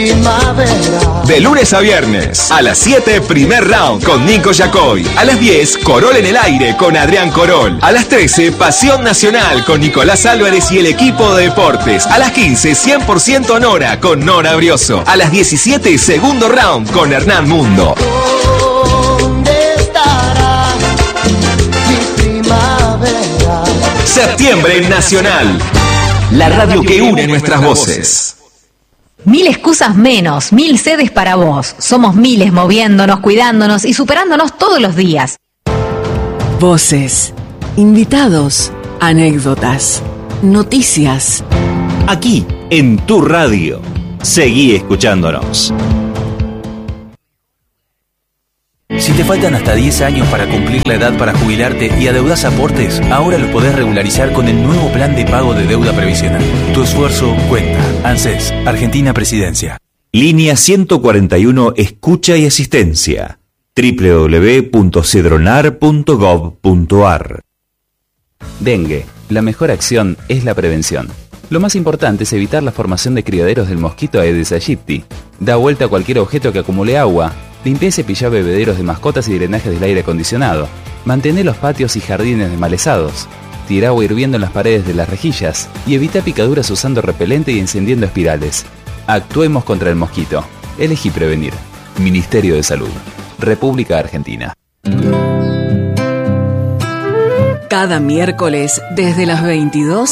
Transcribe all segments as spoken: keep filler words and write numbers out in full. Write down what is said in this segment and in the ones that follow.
primavera. De lunes a viernes, a las siete, primer round con Nico Yacoy. A las diez, Corol en el aire con Adrián Corol. A las trece, Pasión Nacional con Nicolás Álvarez y el equipo de deportes. A las quince, cien por ciento Nora con Nora Brioso. A las diecisiete, segundo round con Hernán Mundo. ¿Dónde estará mi primavera? Septiembre Nacional. La radio que une nuestras voces. Mil excusas menos, mil sedes para vos. Somos miles moviéndonos, cuidándonos y superándonos todos los días. Voces, invitados, anécdotas, noticias. Aquí, en tu radio. Seguí escuchándonos. Si te faltan hasta diez años para cumplir la edad para jubilarte y adeudás aportes, ahora los podés regularizar con el nuevo plan de pago de deuda previsional. Tu esfuerzo cuenta. ANSES, Argentina Presidencia. Línea ciento cuarenta y uno Escucha y Asistencia. doble u doble u doble u punto cedronar punto gov punto ar. Dengue. La mejor acción es la prevención. Lo más importante es evitar la formación de criaderos del mosquito Aedes aegypti. Da vuelta a cualquier objeto que acumule agua. Limpia y cepilla bebederos de mascotas y drenajes del aire acondicionado. Mantén los patios y jardines desmalezados. Tira agua hirviendo en las paredes de las rejillas. Y evita picaduras usando repelente y encendiendo espirales. Actuemos contra el mosquito. Elegí prevenir. Ministerio de Salud. República Argentina. Cada miércoles desde las veintidós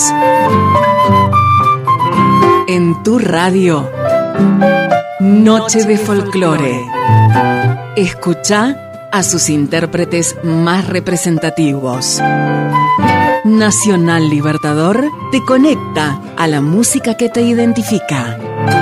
en tu radio. Noche de Folclore. Escucha a sus intérpretes más representativos. Nacional Libertador te conecta a la música que te identifica.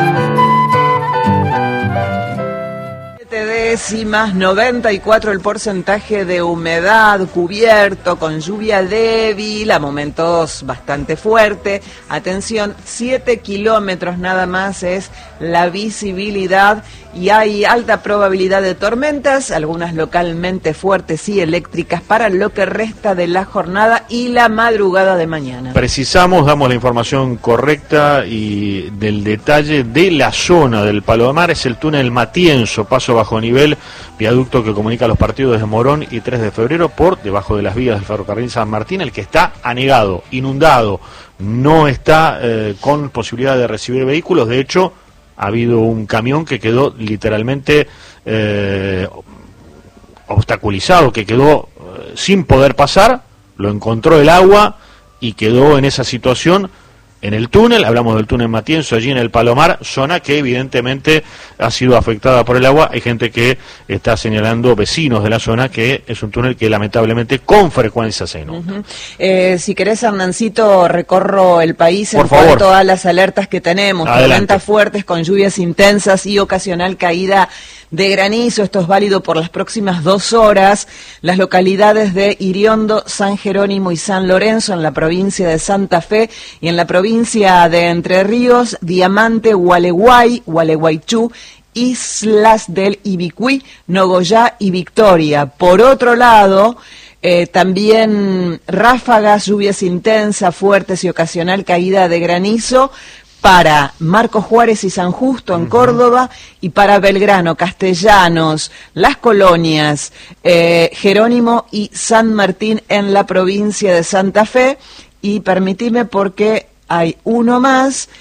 Décimas, noventa y cuatro el porcentaje de humedad, cubierto, con lluvia débil, a momentos bastante fuerte. Atención, siete kilómetros nada más es la visibilidad y hay alta probabilidad de tormentas, algunas localmente fuertes y eléctricas para lo que resta de la jornada y la madrugada de mañana. Precisamos, damos la información correcta y del detalle de la zona del Palomar. Es el túnel Matienzo, paso bajo nivel, viaducto que comunica los partidos de Morón y tres de febrero por debajo de las vías del ferrocarril San Martín, el que está anegado, inundado, no está eh, con posibilidad de recibir vehículos. De hecho, ha habido un camión que quedó literalmente eh, obstaculizado, que quedó eh, sin poder pasar, lo encontró el agua y quedó en esa situación en el túnel. Hablamos del túnel Matienzo, allí en el Palomar, zona que evidentemente ha sido afectada por el agua. Hay gente que está señalando, vecinos de la zona, que es un túnel que lamentablemente con frecuencia se inunda. Uh-huh. eh, si querés, Hernancito, recorro el país por en favor. cuanto a las alertas que tenemos. Adelante. Tormentas fuertes con lluvias intensas y ocasional caída de granizo. Esto es válido por las próximas dos horas. Las localidades de Iriondo, San Jerónimo y San Lorenzo en la provincia de Santa Fe y en la provincia de Entre Ríos, Diamante, Gualeguay, Gualeguaychú, Islas del Ibicuí, Nogoyá y Victoria. Por otro lado, eh, también ráfagas, lluvias intensas, fuertes y ocasional caída de granizo para Marcos Juárez y San Justo en Córdoba y para Belgrano, Castellanos, Las Colonias, eh, Jerónimo y San Martín en la provincia de Santa Fe. Y permitime porque hay uno más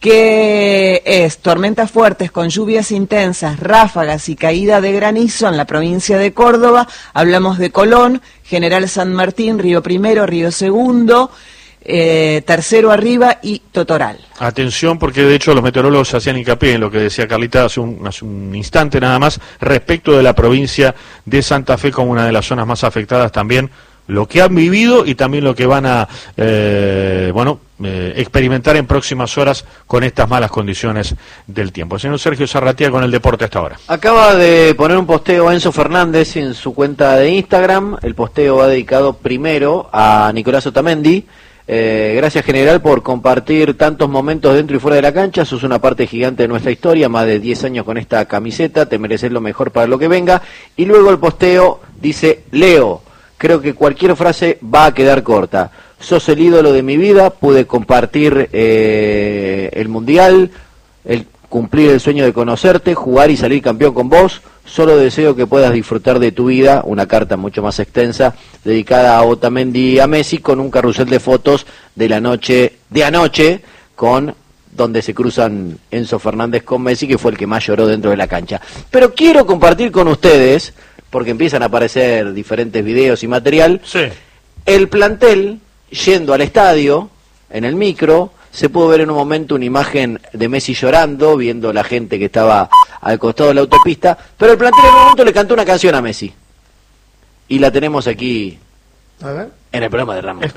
que es tormentas fuertes con lluvias intensas, ráfagas y caída de granizo en la provincia de Córdoba. Hablamos de Colón, General San Martín, Río Primero, Río Segundo, eh, Tercero Arriba y Totoral. Atención, porque de hecho los meteorólogos hacían hincapié en lo que decía Carlita hace un, hace un instante nada más, respecto de la provincia de Santa Fe como una de las zonas más afectadas también, lo que han vivido y también lo que van a eh, bueno eh, experimentar en próximas horas con estas malas condiciones del tiempo. El señor Sergio Zarratea con el deporte hasta ahora. Acaba de poner un posteo Enzo Fernández en su cuenta de Instagram. El posteo va dedicado primero a Nicolás Otamendi. Eh, gracias, general, por compartir tantos momentos dentro y fuera de la cancha. Sos una parte gigante de nuestra historia, más de diez años con esta camiseta, te mereces lo mejor para lo que venga. Y luego el posteo dice: Leo, creo que cualquier frase va a quedar corta. Sos el ídolo de mi vida, pude compartir eh, el mundial, el cumplir el sueño de conocerte, jugar y salir campeón con vos. Solo deseo que puedas disfrutar de tu vida. Una carta mucho más extensa dedicada a Otamendi y a Messi, con un carrusel de fotos de la noche de anoche, con donde se cruzan Enzo Fernández con Messi, que fue el que más lloró dentro de la cancha. Pero quiero compartir con ustedes, porque empiezan a aparecer diferentes videos y material, Sí. el plantel yendo al estadio en el micro. Se pudo ver en un momento una imagen de Messi llorando, viendo la gente que estaba al costado de la autopista, pero el plantel en un momento le cantó una canción a Messi. Y la tenemos aquí A ver. en el programa de Ramos.